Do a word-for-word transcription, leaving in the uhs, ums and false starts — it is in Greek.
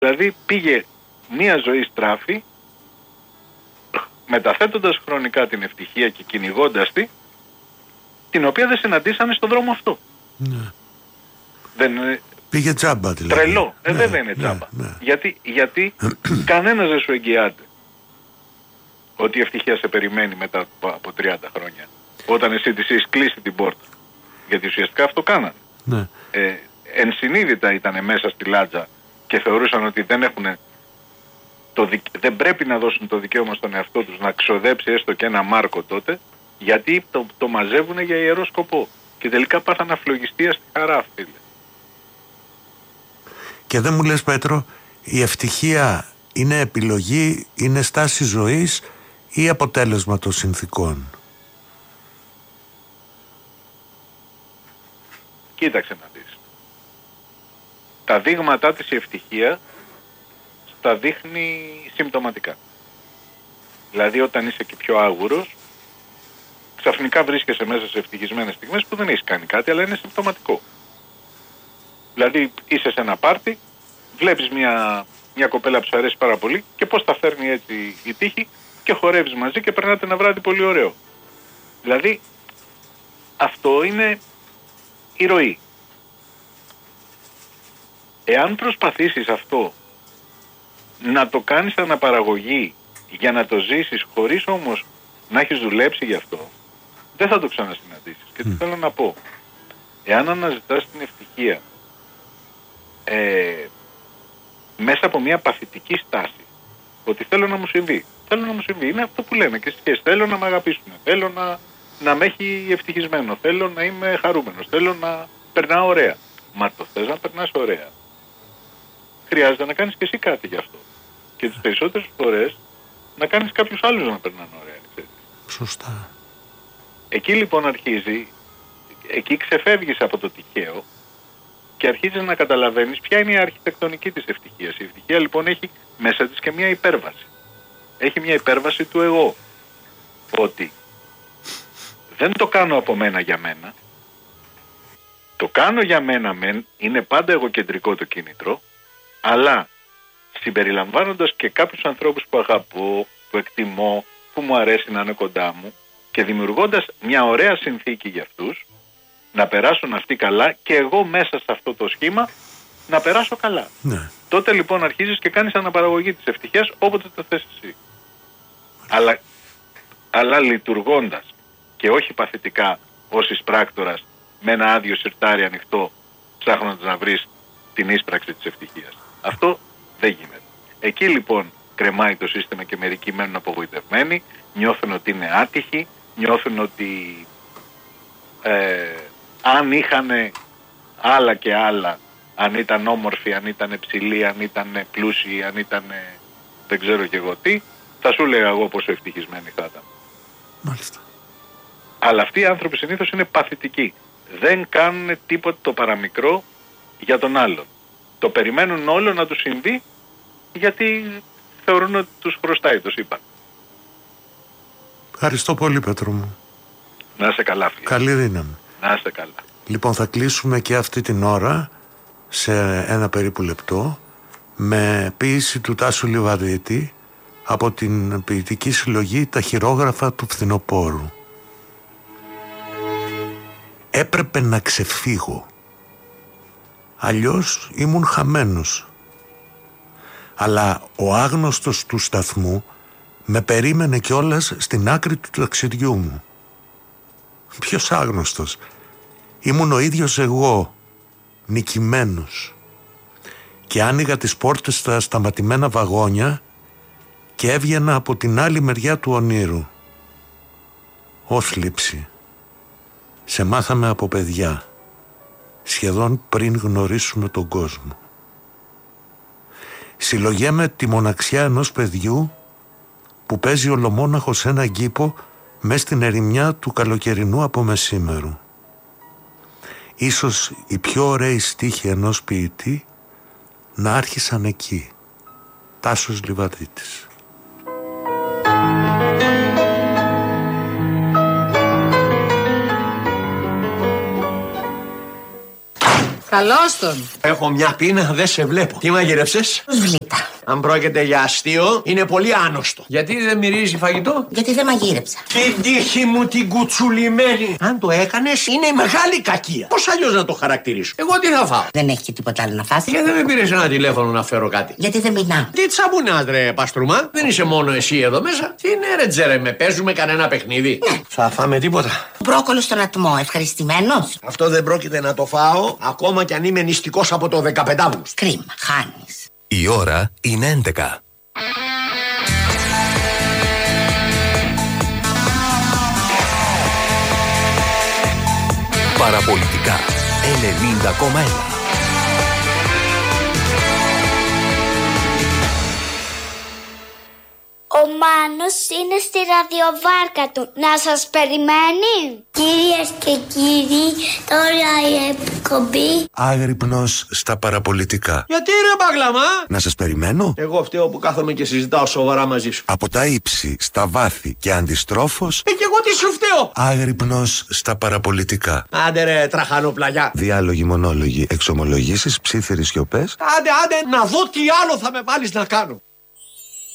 Δηλαδή πήγε μία ζωή στράφη, μεταθέτοντας χρονικά την ευτυχία και κυνηγώντας τη, την οποία δεν συναντήσανε στον δρόμο αυτό. Ναι. Δεν είναι... Πήγε τζάμπα δηλαδή. Τρελό. Ε, ναι, βέβαια είναι τζάμπα. Ναι, ναι. Γιατί, γιατί κανένας δεν σου εγγυάται ότι η ευτυχία σε περιμένει μετά από τριάντα χρόνια. Όταν εσύ της έχεις κλείσει την πόρτα. Γιατί ουσιαστικά αυτό κάνανε. Ναι. Ε, ενσυνείδητα ήταν μέσα στη λάτζα και θεωρούσαν ότι δεν έχουν το δικ... δεν πρέπει να δώσουν το δικαίωμα στον εαυτό τους να ξοδέψει έστω και ένα μάρκο τότε, γιατί το, το μαζεύουν για ιερό σκοπό. Και τελικά πάθαν αφλογιστία στη χαρά, φίλε. Και δεν μου λες, Πέτρο, η ευτυχία είναι επιλογή, είναι στάση ζωής ή αποτέλεσμα των συνθήκων? Κοίταξε να δεις. Τα δείγματά της η ευτυχία τα δείχνει συμπτωματικά. Δηλαδή όταν είσαι και πιο άγουρος, ξαφνικά βρίσκεσαι μέσα σε ευτυχισμένες στιγμές που δεν έχεις κάνει κάτι, αλλά είναι συμπτωματικό. Δηλαδή είσαι σε ένα πάρτι, βλέπεις μια, μια κοπέλα που σου αρέσει πάρα πολύ και πώς τα φέρνει έτσι η τύχη και χορεύεις μαζί και περνάτε ένα βράδυ πολύ ωραίο. Δηλαδή αυτό είναι η ροή. Εάν προσπαθήσεις αυτό να το κάνεις αναπαραγωγή για να το ζήσεις χωρίς όμως να έχεις δουλέψει γι' αυτό, δεν θα το ξανασυναντήσεις. Και τι mm. θέλω να πω. Εάν αναζητάς την ευτυχία ε, μέσα από μια παθητική στάση, ότι θέλω να μου συμβεί, θέλω να μου συμβεί, είναι αυτό που λένε και στις σχέσεις, θέλω να με αγαπήσουν, θέλω να, να με έχει ευτυχισμένο, θέλω να είμαι χαρούμενος, θέλω να περνάω ωραία. Μα το θες να περνάς ωραία, χρειάζεται να κάνεις και εσύ κάτι γι' αυτό. Και τις περισσότερες φορές να κάνεις κάποιους άλλους να περνάνε ωραία. Ξέρεις. Σωστά. Εκεί λοιπόν αρχίζει, εκεί ξεφεύγεις από το τυχαίο και αρχίζεις να καταλαβαίνεις ποια είναι η αρχιτεκτονική της ευτυχίας. Η ευτυχία λοιπόν έχει μέσα της και μια υπέρβαση. Έχει μια υπέρβαση του εγώ. Ότι δεν το κάνω από μένα για μένα, το κάνω για μένα μεν, είναι πάντα εγωκεντρικό το κίνητρο, αλλά συμπεριλαμβάνοντας και κάποιους ανθρώπους που αγαπώ, που εκτιμώ, που μου αρέσει να είναι κοντά μου και δημιουργώντας μια ωραία συνθήκη για αυτούς, να περάσουν αυτοί καλά και εγώ μέσα σε αυτό το σχήμα να περάσω καλά. Ναι. Τότε λοιπόν αρχίζεις και κάνεις αναπαραγωγή της ευτυχίας όποτε το θες εσύ. Αλλά, αλλά λειτουργώντας και όχι παθητικά ως εισπράκτορας με ένα άδειο σιρτάρι ανοιχτό ψάχνοντας να βρεις την ίσπραξη της ευτυχίας. Αυτό δεν γίνεται. Εκεί λοιπόν κρεμάει το σύστημα και μερικοί μένουν απογοητευμένοι, νιώθουν ότι είναι άτυχοι, νιώθουν ότι ε, αν είχαν άλλα και άλλα, αν ήταν όμορφοι, αν ήταν ψηλοί, αν ήταν πλούσιοι, αν ήταν δεν ξέρω και εγώ τι, θα σου λέγα εγώ πόσο ευτυχισμένοι θα ήταν. Μάλιστα. Αλλά αυτοί οι άνθρωποι συνήθως είναι παθητικοί. Δεν κάνουν τίποτα το παραμικρό για τον άλλον. Το περιμένουν όλο να τους συμβεί γιατί θεωρούν ότι τους χρωστάει, το είπα. Ευχαριστώ πολύ, Πέτρο μου. Να είσαι καλά, φίλε. Καλή δύναμη. Να είσαι καλά. Λοιπόν, θα κλείσουμε και αυτή την ώρα σε ένα περίπου λεπτό με ποίηση του Τάσου Λιβαδίτη από την ποιητική συλλογή «Τα χειρόγραφα του φθινοπόρου». Έπρεπε να ξεφύγω, αλλιώς ήμουν χαμένος. Αλλά ο άγνωστος του σταθμού με περίμενε κιόλας στην άκρη του ταξιδιού μου. Ποιος άγνωστος? Ήμουν ο ίδιος εγώ, νικημένος. Και άνοιγα τις πόρτες στα σταματημένα βαγόνια και έβγαινα από την άλλη μεριά του ονείρου. Ω θλίψη. Σε μάθαμε από παιδιά, σχεδόν πριν γνωρίσουμε τον κόσμο. Συλλογέμαι τη μοναξιά ενός παιδιού που παίζει ολομόναχο σε έναν κήπο μες στην ερημιά του καλοκαιρινού απομεσήμερου. Ίσως οι πιο ωραίοι στίχοι ενός ποιητή να άρχισαν εκεί. Τάσος Λιβαδίτης. Καλώς τον. Έχω μια πείνα, δεν σε βλέπω. Τι μαγειρεύσες? Σβλίτα. Αν πρόκειται για αστείο, είναι πολύ άνοστο. Γιατί δεν μυρίζει φαγητό? Γιατί δεν μαγείρεψα. Την τύχη μου την κουτσουλημένη. Αν το έκανες, είναι η μεγάλη κακία. Πώς αλλιώς να το χαρακτηρίσω? Εγώ τι θα φάω? Δεν έχει και τίποτα άλλο να φας. Γιατί δεν με πήρες ένα τηλέφωνο να φέρω κάτι? Γιατί δεν μιλάω. Τι τσαμπουνάς ρε Παστρούμα? Δεν είσαι μόνο εσύ εδώ μέσα. Τι είναι ρε Τζέρε, με παίζουμε κανένα παιχνίδι? Ναι. Θα φάμε τίποτα? Μπρόκολο στον ατμό, ευχαριστημένος. Αυτό δεν πρόκειται να το φάω, ακόμα κι αν είμαι νηστικός από το δεκαπέντε Αυγούστου. Κρίμα, χάνεις. Η ώρα είναι έντεκα. Παραπολιτικά ενενήντα κόμμα ένα. Ο Μάνος είναι στη ραδιοβάρκα του. Να σας περιμένει. Κυρίες και κύριοι, τώρα η εκπομπή. Άγρυπνος στα παραπολιτικά. Γιατί ρε Μπαγλαμά? Να σας περιμένω. Εγώ φταίω που κάθομαι και συζητάω σοβαρά μαζί σου. Από τα ύψη, στα βάθη και αντιστρόφως. Ε, και εγώ τι σου φταίω? Άγρυπνος στα παραπολιτικά. Άντε ρε τραχανοπλαγιά. Διάλογοι, μονόλογοι, εξομολογήσεις, ψίθυροι σιωπές. Άντε, άντε, να δω τι άλλο θα με βάλεις να κάνω.